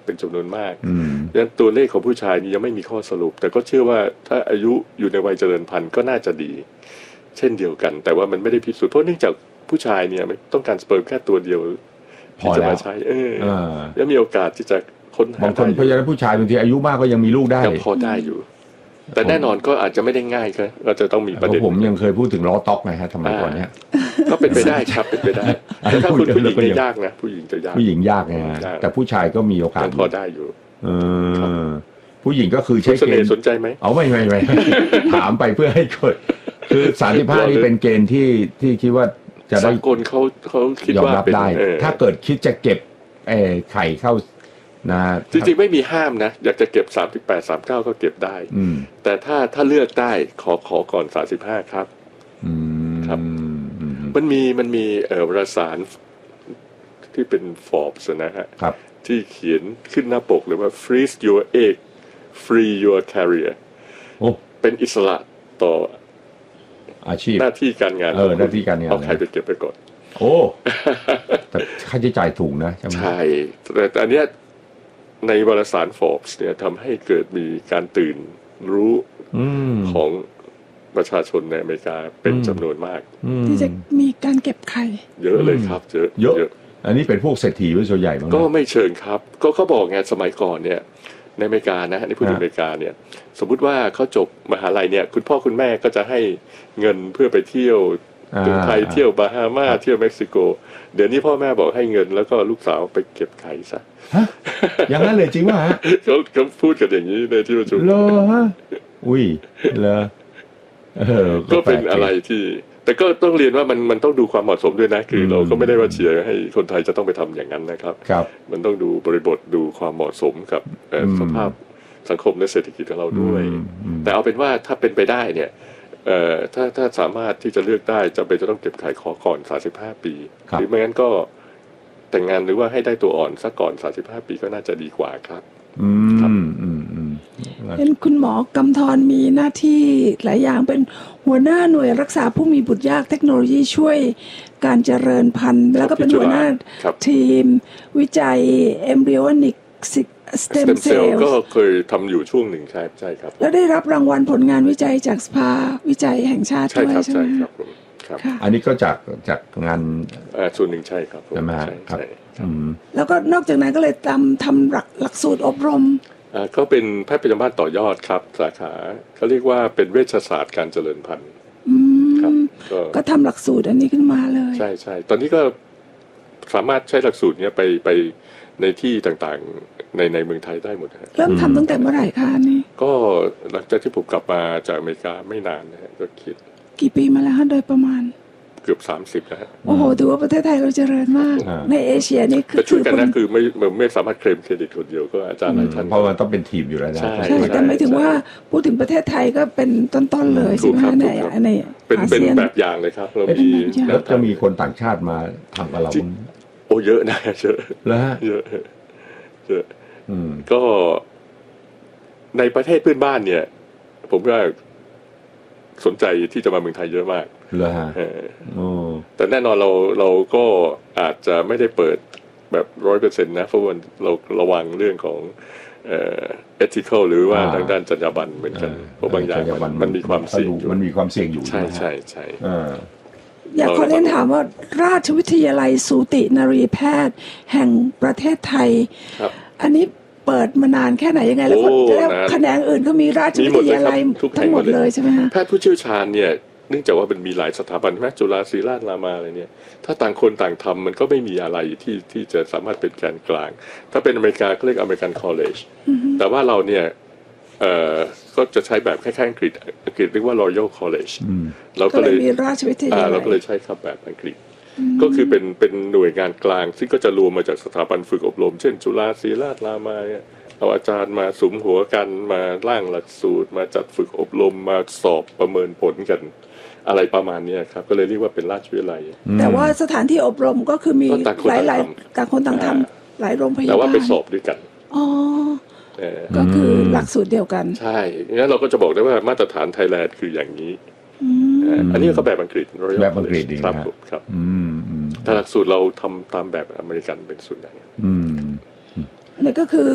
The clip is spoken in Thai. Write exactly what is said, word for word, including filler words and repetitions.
เป็นจำนวนมากดังนั้นตัวเลขของผู้ชายนี่ยังไม่มีข้อสรุปแต่ก็เชื่อว่าถ้าอายุอยู่ในวัยเจริญพันธุ์ก็น่าจะดีเช่นเดียวกันแต่ว่ามันไม่ได้พิสูจน์เพราะเนื่องจากผู้ชายเนี่ยต้องการสเปิร์มแค่ตัวเดียวที่จะมาใช้เออแล้วมีโอกาสที่จะค้นหาบางคนเพราะฉะนั้นผู้ชายบางทีอายุมากก็ยังมีลูกได้ยังพอได้อยู่แต่แน่นอนก็อาจจะไม่ได้ง่ายครับเราจะต้องมีประเด็นผมยังเคยพูดถึงล้อต๊อกไงฮะทำไมก่อนเนี้ยก็เป็นไปได้ครับเป็นไปได้แต่ถ้าคุณผู้หญิงจะยากนะผู้หญิงจะยากผู้หญิงยากไงแต่ผู้ชายก็มีโอกาสพอได้อยู่เออผู้หญิงก็คือใช้เกณฑ์สนใจไหมเอาไม่ไม่ไม่ถามไปเพื่อให้เกิดคือสามสิบห้านี่เป็นเกณฑ์ที่ที่คิดว่าจะได้คนเขาเขาคิดว่าเป็นได้ถ้าเกิดคิดจะเก็บไข่เข้านะจริงๆไม่มีห้ามนะอยากจะเก็บสามสิบแปด สามสิบเก้าก็เก็บได้แต่ถ้าถ้าเลือกได้ขอขอก่อนสามสิบห้าครับครับมันมีมันมีเอ่อวารสารที่เป็น Forbes นะฮะที่เขียนขึ้นหน้าปกเลยว่า freeze your egg free your career เป็นอิสระต่ออาชีพหน้าที่การงานเออหน้าที่การงานเอาใครไปเก็บไปก่อนโอ้แต่ค่าใช้จ่ายถูกนะใช่ไหมใช่แต่อันเนี้ยในวารสาร Forbes เนี่ยทำให้เกิดมีการตื่นรู้ของประชาชนในอเมริกาเป็นจำนวนมากที่จะมีการเก็บไข่เยอะเลยครับเยอะเยอะอันนี้เป็นพวกเศรษฐีเป็นส่วนใหญ่มั้งก็ไม่เชิงครับก็เขาบอกไงสมัยก่อนเนี่ยในอเมริกานะในผู้หญิงอเมริกาเนี่ยสมมุติว่าเขาจบมหาลัยเนี่ยคุณพ่อคุณแม่ก็จะให้เงินเพื่อไปเที่ยวถึงไทยเที่ยวบาฮามาเที่ยวเม็กซิโกเดี๋ยวนี้พ่อแม่บอกให้เงินแล้วก็ลูกสาวไปเก็บไข่ซะอย่างนั้นเลยจริงป่ะฮะเขาเขาพูดกันอย่างนี้ในที่ประชุมเหรอฮะอุ้ยเหรอเออก็เป็นอะไรที่แต่ก็ต้องเรียนว่ามันมันต้องดูความเหมาะสมด้วยนะคือเราก็ไม่ได้ว่าเชียร์ให้คนไทยจะต้องไปทำอย่างนั้นนะครับมันต้องดูบริบทดูความเหมาะสมกับสภาพสังคมและเศรษฐกิจของเราด้วยแต่เอาเป็นว่าถ้าเป็นไปได้เนี่ยเอ่อถ้าถ้าสามารถที่จะเลือกได้จำเป็นจะต้องเก็บไข่ขอก่อนสามสิบห้าปีหรือไม่งั้นก็แต่งงานหรือว่าให้ได้ตัวอ่อนซะก่อนสามสิบห้าปีก็น่าจะดีกว่าครับอืมอืมอืมเป็นคุณหมอกำธรมีหน้าที่หลายอย่างเป็นหัวหน้าหน่วยรักษาผู้มีบุตรยากเทคโนโลยีช่วยการเจริญพันธุ์แล้วก็เป็นหัวหน้าทีมวิจัย embryonic stem cell ก็เคยทำอยู่ช่วงหนึ่งใช่ใช่ครับแล้วได้รับรางวัลผลงานวิจัยจากสภาวิจัยแห่งชาติด้วยใช่ไหมครับครับอันนี้ก็จากจากงานส่วนหนึ่งใช่ครับใช่ไหมครับแล้วก็นอกจากนั้นก็เลยทำทำหลักหลักสูตรอบรมก็เป็นแพทย์ประจำบ้านต่อยอดครับสาขาเขาเรียกว่าเป็นเวชศาสตร์การเจริญพันธุ์ครับก็ทำหลักสูตรอันนี้ขึ้นมาเลยใช่ใช่ตอนนี้ก็สามารถใช้หลักสูตรนี้ไปไปในที่ต่างๆในในเมืองไทยได้หมดเริ่มทำตั้งแต่เมื่อไหร่คะนี่ก็หลังจากที่ผมกลับมาจากอเมริกาไม่นานนะฮะก็คิดกี่ปีมาแล้วฮะโดยประมาณเกือบสามสิบนะฮะโอ้โหถือว่าประเทศไทยเราเจริญมากในเอเชียนี่คือช่วยกันนะคือไม่ไม่สามารถเคลมเครดิตคนเดียวก็อาจารย์หลายท่านเพราะมันต้องเป็นทีมอยู่แล้วนะใช่แต่หมายถึงว่าพูดถึงประเทศไทยก็เป็นต้นๆเลยใช่ไหมในในเป็นเป็นแบบอย่างเลยครับเรามีแล้วจะมีคนต่างชาติมาทำกับเราโอ้เยอะนะเยอะแล้วเยอะเยอะก็ในประเทศเพื่อนบ้านเนี่ยผมว่าสนใจที่จะมาเมืองไทยเยอะมากเลยฮะแต่แน่นอนเราเราก็อาจจะไม่ได้เปิดแบบร้อยเปอร์เซ็นต์นะเพราะว่าเราระวังเรื่องของเอ่อ ethical หรือว่าทางด้านจรรยาบรรณเหมือนกันเพราะบางอย่างมันมีความเสี่ยงอยู่มันมีความเสี่ยงอยู่ใช่ใช่ใช่อยากขอเรียนถามว่าราชวิทยาลัยสูตินรีแพทย์แห่งประเทศไทยอันนี้เปิดมานานแค่ไหนยังไงแล้วแขนงอื่นก็มีราชวิทยาลัยทั้งหมดเลยใช่ไหมฮะแพทย์ผู้เชี่ยวชาญเนี่ยเนื่องจากว่ามันมีหลายสถาบันใช่ไหมจุฬาศรีราชรามาอะไรเนี่ยถ้าต่างคนต่างทำมันก็ไม่มีอะไรที่ที่จะสามารถเป็นแกนกลางถ้าเป็นอเมริกาก็เรียกอเมริกันคอลเลจแต่ว่าเราเนี่ยเอ่อก็จะใช้แบบคล้ายๆอังกฤษอังกฤษเรียกว่า Royal College เราก็เลยมีราชวิทยาลัยเราก็เลยใช้คำแบบอังกฤษก็คือเป็นเป็นหน่วยงานกลางซึ่งก็จะรวมมาจากสถาบันฝึกอบรมเช่นจุฬาศรีราชรามาเนี่ยเอาอาจารย์มาสุมหัวกันมาร่างหลักสูตรมาจัดฝึกอบรมมาสอบประเมินผลกันอะไรประมาณนี้ครับก็เลยเรียกว่าเป็นราชวิทยาลัยแต่ว่าสถานที่อบรมก็คือมีหลายหลายต่างคนต่างทำหลายโรงพยาบาลแต่ว่าไปสอบด้วยกันอ๋อก็คือหลักสูตรเดียวกันใช่งั้นเราก็จะบอกได้ว่ามาตรฐานไทยแลนด์คืออย่างนี้อันนี้ก็แบบอังกฤษแบบอังกฤษครับครับแต่หลักสูตรเราทำตามแบบอเมริกันเป็นส่วนใหญ่นี่ก็คือ